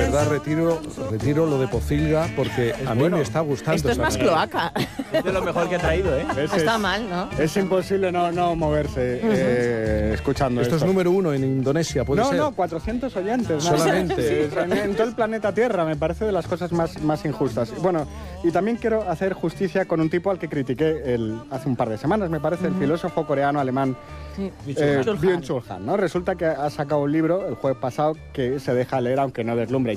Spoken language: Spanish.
verdad retiro lo de pocilga porque a mí me está gustando. Esto es más cloaca. Es de lo mejor que ha traído, ¿eh? No está mal, ¿no? Es imposible no moverse escuchando esto. Esto es número 1 en Indonesia, ¿puede ser? No, 400 oyentes. Solamente. En todo el planeta Tierra, me parece de las cosas más injustas. Bueno, y también quiero hacer justicia con un tipo al que critiqué hace un par de semanas, me parece, el filósofo coreano-alemán Byung-Chul Han, ¿no? Resulta que ha sacado un libro el jueves pasado que se deja leer, aunque no deslumbre.